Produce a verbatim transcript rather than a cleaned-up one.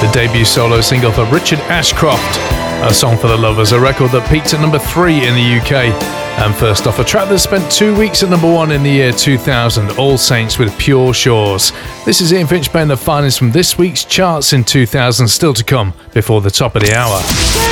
the debut solo single for Richard Ashcroft, A Song for the Lovers, a record that peaked at number three in the U K. And first off, a track that spent two weeks at number one in the year two thousand, All Saints with Pure Shores. This is Ian Finch playing the finest from this week's charts in two thousand, still to come before the top of the hour.